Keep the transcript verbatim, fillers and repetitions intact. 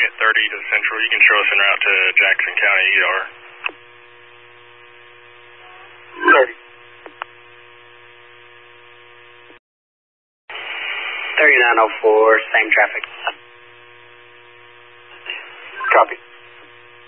at thirty to Central. You can show us en route to Jackson County E R. thirty. thirty-nine oh four, same traffic. Copy.